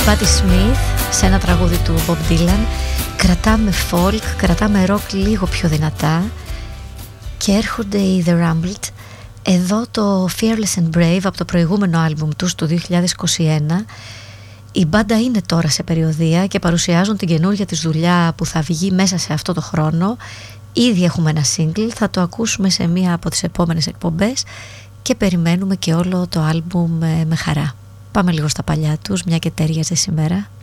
Patti Smith σε ένα τραγούδι του Bob Dylan. Κρατάμε folk, κρατάμε rock λίγο πιο δυνατά και έρχονται οι The Rumbled. Εδώ το Fearless and Brave από το προηγούμενο άλμπουμ τους του 2021. Η μπάντα είναι τώρα σε περιοδεία και παρουσιάζουν την καινούργια της δουλειά που θα βγει μέσα σε αυτό το χρόνο. Ήδη έχουμε ένα single, θα το ακούσουμε σε μία από τις επόμενες εκπομπές και περιμένουμε και όλο το άλμπουμ με χαρά. Πάμε λίγο στα παλιά τους, μια και τέριαζε σήμερα.